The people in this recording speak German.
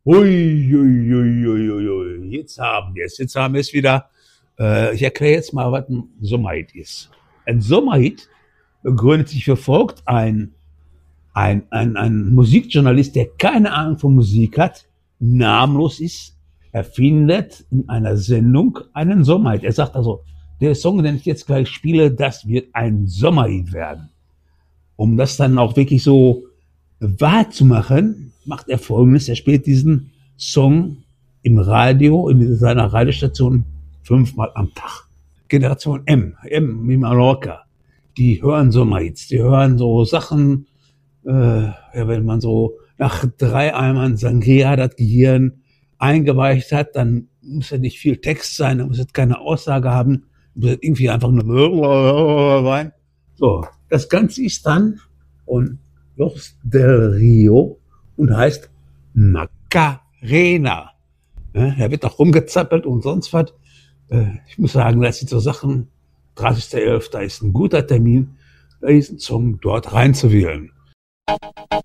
Hui, hui, hui, hui, hui, hui. Jetzt haben wir es wieder. Ich erkläre jetzt mal, was ein Sommerhit ist. Ein Sommerhit begründet sich wie folgt: ein Musikjournalist, der keine Ahnung von Musik hat, namenlos ist, erfindet in einer Sendung einen Sommerhit. Er sagt also, der Song, den ich jetzt gleich spiele, das wird ein Sommerhit werden. Um das dann auch wirklich so wahr zu machen, macht er Folgendes: Er spielt diesen Song im Radio, in seiner Radiostation 5-mal am Tag. Generation M wie Mallorca, die hören Sommerhits, die hören so Sachen, ja, wenn man so nach 3 Eimern Sangria das Gehirn eingeweicht hat, dann muss ja nicht viel Text sein, dann muss es keine Aussage haben, muss es irgendwie einfach nur sein. So, das Ganze ist dann und Los del Rio und heißt Macarena. Ja, er wird auch rumgezappelt und sonst was. Ich muss sagen, das sind so Sachen, 30.11. ist ein guter Termin, diesen Song dort reinzuwählen.